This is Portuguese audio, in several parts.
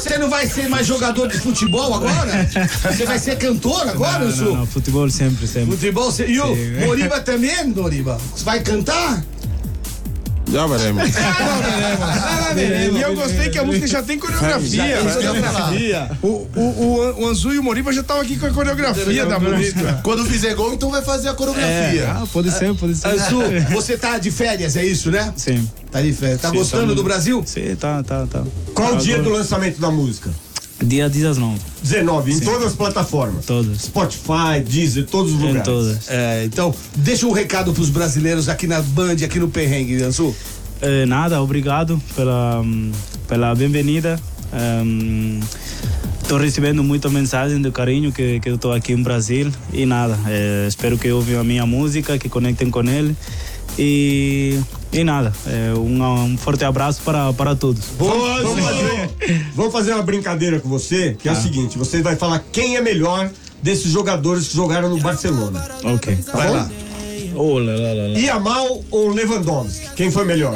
Você não vai ser mais jogador de futebol agora? Você vai ser cantor agora, Ansu? Não, futebol sempre. Futebol sempre. E o Moriba também, Moriba? Você vai cantar? Já veremos. E eu gostei que a música já tem coreografia. O Anzu e o Moriba já estavam aqui com a coreografia da música. Quando fizer gol, então vai fazer a coreografia. Pode ser. Anzu, você tá de férias, é isso, né? Sim. Tá de férias. Tá gostando do Brasil? Sim, tá. Qual o dia do lançamento da música? Dia 19. 19, em todas as plataformas. Todas. Spotify, Deezer, todos os Em lugares. todas. Então, deixa um recado pros brasileiros aqui na Band, aqui no Perrengue, Anzu. Nada, obrigado pela bem-vinda. Estou recebendo muita mensagem de carinho que eu estou aqui no Brasil e nada, espero que ouvem a minha música, que conectem com ele e nada, um forte abraço para todos. Vamos fazer uma brincadeira com você, que é o seguinte, você vai falar quem é melhor desses jogadores que jogaram no Barcelona. Ok. Vai lá. Oh, lá. Yamal ou Lewandowski? Quem foi melhor?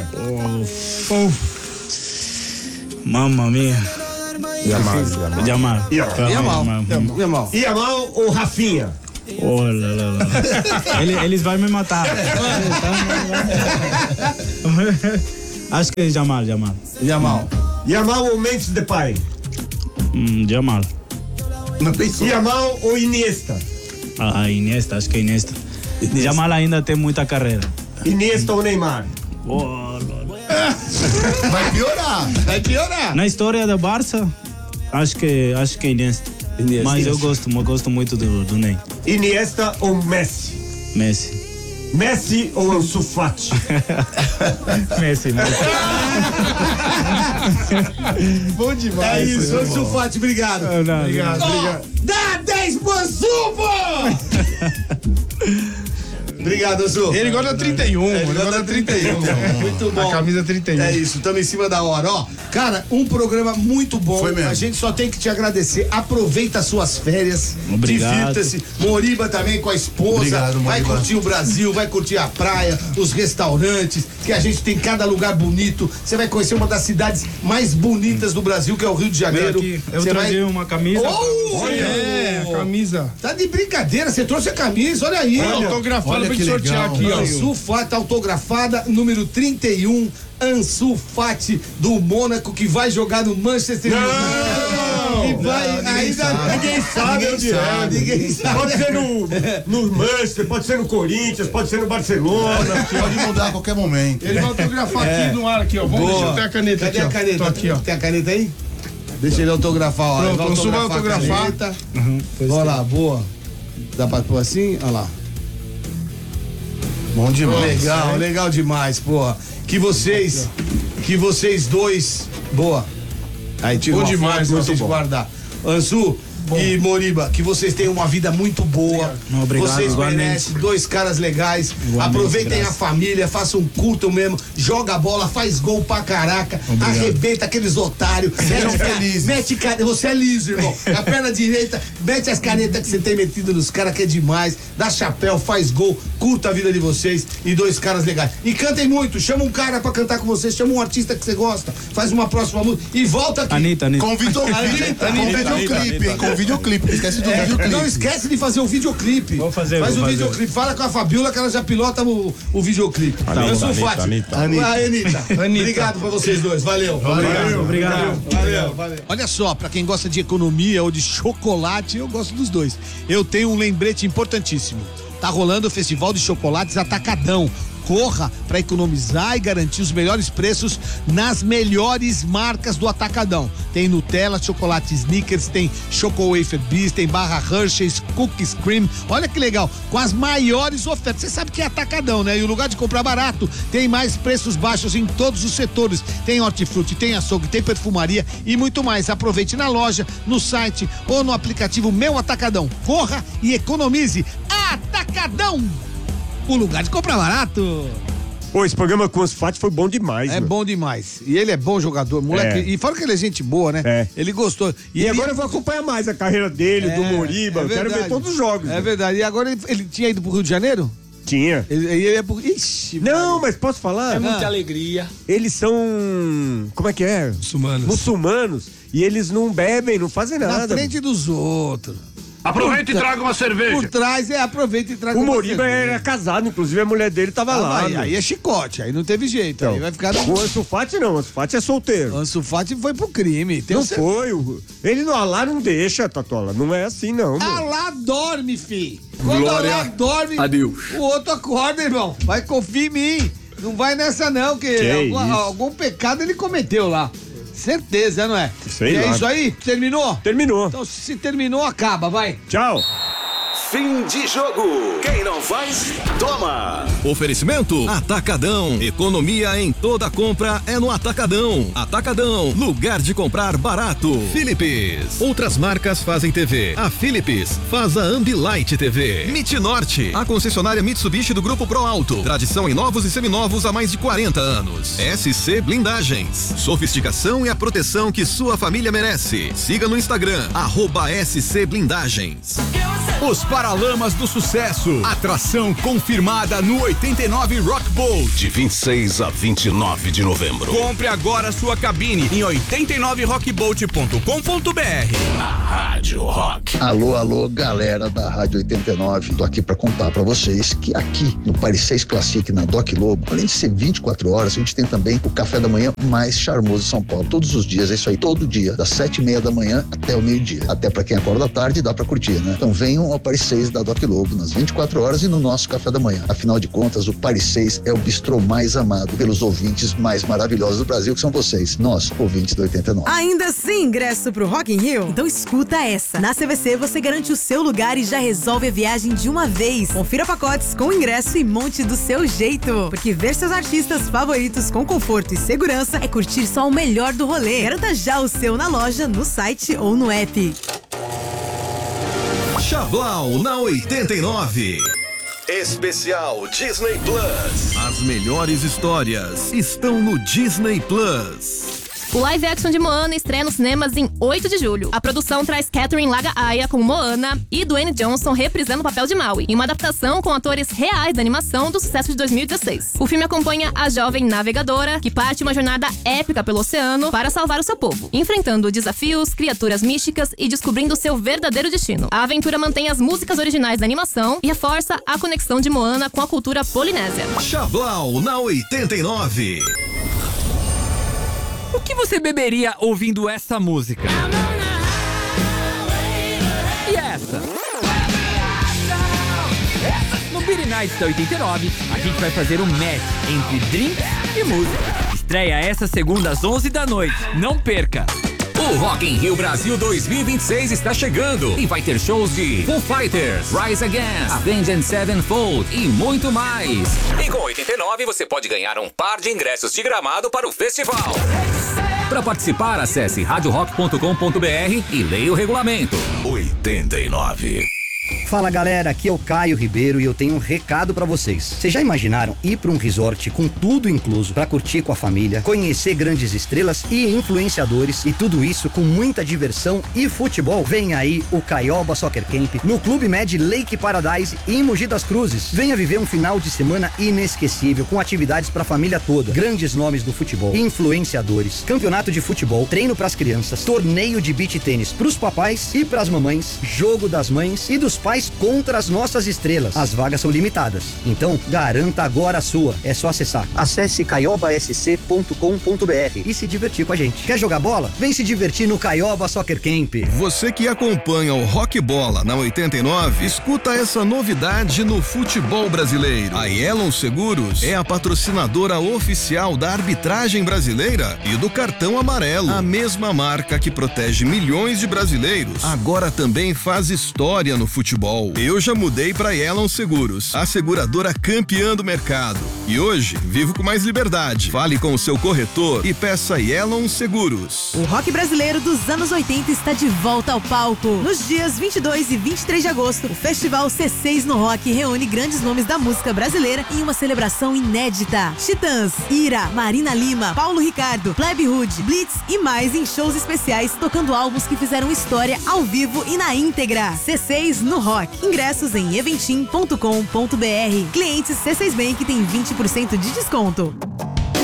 Mamma mia. Yamal. Yamal ou Rafinha? Oh, lá. Eles vão me matar. Acho que é Yamal. Yamal ou Memphis Depay? Yamal. Yamal ou Iniesta? Iniesta, acho que é Iniesta. Yamal ainda tem muita carreira. Iniesta ou Neymar? Vai piorar. Na história da Barça, acho que é Iniesta. Mas eu gosto muito do Ney. Iniesta ou Messi? Messi ou Ansu Fati? Messi. Bom demais. É isso, Ansu Fati, obrigado. Obrigado. Dá 10 pro Ansu, pô! Obrigado, Ansu. Ele gosta da 31. Ele gosta da 31. Muito bom. A camisa 31. É isso, estamos em cima da hora. Ó, cara, um programa muito bom. Foi mesmo. A gente só tem que te agradecer. Aproveita as suas férias. Obrigado. Divirta-se. Moriba também com a esposa. Obrigado, vai Moriba. curtir o Brasil, vai curtir a praia, os restaurantes, que a gente tem cada lugar bonito. Você vai conhecer uma das cidades mais bonitas do Brasil, que é o Rio de Janeiro. Eu Você trazi uma camisa. A camisa. Tá de brincadeira, você trouxe a camisa, olha aí. Autografada pra que gente sortear legal. aqui, ó. Ansu Fati autografada, número 31, Ansu Fati do Mônaco, que vai jogar no Manchester United. E vai, ninguém sabe onde é. Ninguém sabe. Pode ser no Manchester, pode ser no Corinthians, pode ser no Barcelona. Pode mudar a qualquer momento. Ele vai autografar aqui no ar, aqui, ó. Vamos deixar eu ter a caneta Cadê aqui, a ó. caneta? Tô aqui, ó. Tem a caneta aí? Deixa ele autografar, ó. Pronto, Ele o Ansu vai autografar. a caneta. Olha lá, boa. Dá pra pôr assim? Olha lá. Bom demais. Legal demais, porra. Que vocês dois. Boa. Aí tira Bom uma demais, foto pra muito vocês bom. guardar. Ansu e Moriba, que vocês tenham uma vida muito boa. Obrigado, Vocês igualmente. merecem, dois caras legais. Igualmente, Aproveitem graças. a família, façam curto mesmo. Joga a bola, faz gol pra caraca. Arrebenta aqueles otários. Sejam felizes. Mete você é liso, irmão. A perna direita, mete as canetas que você tem metido nos caras, que é demais. Dá chapéu, faz gol, curta a vida de vocês e dois caras legais. E cantem muito, chama um cara pra cantar com vocês, chama um artista que você gosta, faz uma próxima música e volta aqui. Anitta. Com videoclipe, hein? Com videoclipe. Não esquece do videoclipe. Não esquece de fazer o videoclipe. Vou fazer, Faz vou o fazer. videoclipe. Fala com a Fabiola que ela já pilota o videoclipe. Anitta, Eu sou Fati. Anitta. Anitta. Obrigado pra vocês dois. Valeu. Obrigado. Valeu. Olha só, pra quem gosta de economia ou de chocolate, eu gosto dos dois. Eu tenho um lembrete importantíssimo. Tá rolando o Festival de Chocolates Atacadão. Corra para economizar e garantir os melhores preços nas melhores marcas do Atacadão. Tem Nutella, chocolate Snickers, tem Choco Wafer Bis, tem barra Hershey's, Cookies Cream. Olha que legal, com as maiores ofertas. Você sabe que é Atacadão, né? E o lugar de comprar barato tem mais preços baixos em todos os setores. Tem hortifruti, tem açougue, tem perfumaria e muito mais. Aproveite na loja, no site ou no aplicativo Meu Atacadão. Corra e economize. Atacadão! O lugar de comprar barato. Pô, esse programa com os Fati foi bom demais. É meu. bom demais. E ele é bom jogador, moleque. É. E fora que ele é gente boa, né? É. Ele gostou. E agora eu vou acompanhar mais a carreira dele, do Moriba. Eu quero ver todos os jogos. É verdade. E agora ele tinha ido pro Rio de Janeiro? Tinha. Ele é pro. Ixi, Não, mas posso falar? É muita alegria. Eles são. Como é que é? Muçulmanos. Muçulmanos. E eles não bebem, não fazem Na nada. frente dos outros. Aproveita e traga uma cerveja. Por trás, aproveita e traga O uma Moriba cerveja. era casado, inclusive a mulher dele tava lá. Aí é chicote, aí não teve jeito. Então, aí vai ficar... O Ansu Fati não, o Ansu Fati é solteiro. O Ansu Fati foi pro crime. Não foi. Ele lá não deixa, Tatola. Não é assim, não. Lá dorme, fi. Quando Glória lá dorme, a Deus. o outro acorda, irmão. Vai, confia em mim. Não vai nessa não, que algum pecado ele cometeu lá. Certeza, não é? Sei lá. É isso aí? Terminou? Terminou. Então, se terminou, acaba, vai. Tchau. Fim de jogo. Quem não faz, toma. Oferecimento Atacadão. Economia em toda compra é no Atacadão. Atacadão, lugar de comprar barato. Philips. Outras marcas fazem TV. A Philips faz a Ambilight TV. Norte, a concessionária Mitsubishi do Grupo Pro Alto. Tradição em novos e seminovos há mais de 40 anos. SC Blindagens. Sofisticação e a proteção que sua família merece. Siga no Instagram, @SC Blindagens. Os Paralamas do Sucesso. Atração confirmada no 89 Rock Bowl. De 26 a 29 de novembro. Compre agora sua cabine em 89rockbolt.com.br. Na Rádio Rock. Alô, galera da Rádio 89. Tô aqui pra contar pra vocês que aqui no Paris 6 Classic, na Doc Lobo, além de ser 24 horas, a gente tem também o café da manhã mais charmoso de São Paulo. Todos os dias, é isso aí, todo dia, das 7h30 da manhã até o meio-dia. Até pra quem acorda à tarde, dá pra curtir, né? Então venham ao Paris 6 da Doc Lobo, nas 24 horas e no nosso café da manhã. Afinal de contas, o Paris 6 é o bistrô mais amado pelos ouvintes mais maravilhosos do Brasil, que são vocês, nós, ouvintes do 89. Ainda sem ingresso pro Rock in Rio? Então escuta essa. Na CVC você garante o seu lugar e já resolve a viagem de uma vez. Confira pacotes com ingresso e monte do seu jeito. Porque ver seus artistas favoritos com conforto e segurança é curtir só o melhor do rolê. Garanta já o seu na loja, no site ou no app. Chablau na 89. Especial Disney Plus. As melhores histórias estão no Disney Plus. O live action de Moana estreia nos cinemas em 8 de julho. A produção traz Catherine Laga-Aya como Moana e Dwayne Johnson reprisando o papel de Maui, em uma adaptação com atores reais da animação do sucesso de 2016. O filme acompanha a jovem navegadora que parte uma jornada épica pelo oceano para salvar o seu povo, enfrentando desafios, criaturas místicas e descobrindo seu verdadeiro destino. A aventura mantém as músicas originais da animação e reforça a conexão de Moana com a cultura polinésia. Chablau na 89. O que você beberia ouvindo essa música? E essa? No Beer Nights da 89, a gente vai fazer um match entre drinks e música. Estreia essa segunda às 11 da noite. Não perca! O Rock in Rio Brasil 2026 está chegando e vai ter shows de Foo Fighters, Rise Against, Avenged Sevenfold e muito mais. E com 89 você pode ganhar um par de ingressos de gramado para o festival. Para participar, acesse radiorock.com.br e leia o regulamento. 89. Fala galera, aqui é o Caio Ribeiro e eu tenho um recado pra vocês. Vocês já imaginaram ir pra um resort com tudo incluso pra curtir com a família, conhecer grandes estrelas e influenciadores e tudo isso com muita diversão e futebol? Vem aí o Caioba Soccer Camp no Clube Med Lake Paradise em Mogi das Cruzes. Venha viver um final de semana inesquecível com atividades pra família toda, grandes nomes do futebol, influenciadores, campeonato de futebol, treino pras crianças, torneio de beach tênis pros papais e pras mamães, jogo das mães e dos pais contra as nossas estrelas. As vagas são limitadas, então garanta agora a sua. É só acessar. Acesse caiobasc.com.br e se divertir com a gente. Quer jogar bola? Vem se divertir no Caioba Soccer Camp. Você que acompanha o Rock Bola na 89, escuta essa novidade no futebol brasileiro. A Elon Seguros é a patrocinadora oficial da arbitragem brasileira e do cartão amarelo. A mesma marca que protege milhões de brasileiros, agora também faz história no futebol. Eu já mudei para Elon Seguros, a seguradora campeã do mercado. E hoje vivo com mais liberdade. Fale com o seu corretor e peça Elon Seguros. O rock brasileiro dos anos 80 está de volta ao palco. Nos dias 22 e 23 de agosto, o Festival C6 no Rock reúne grandes nomes da música brasileira em uma celebração inédita. Titãs, Ira, Marina Lima, Paulo Ricardo, Plebe Hood, Blitz e mais em shows especiais tocando álbuns que fizeram história ao vivo e na íntegra. C6 no Rock. Ingressos em eventim.com.br. Clientes C6 Bank tem 20% de desconto.